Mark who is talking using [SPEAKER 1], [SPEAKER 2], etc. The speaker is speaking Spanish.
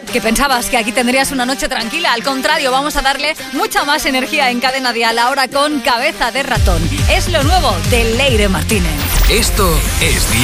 [SPEAKER 1] que pensabas que aquí tendrías una noche tranquila. Al contrario, vamos a darle mucha más energía en Cadena Dial, ahora con Cabeza de Ratón. Es lo nuevo de Leire Martínez.
[SPEAKER 2] Esto es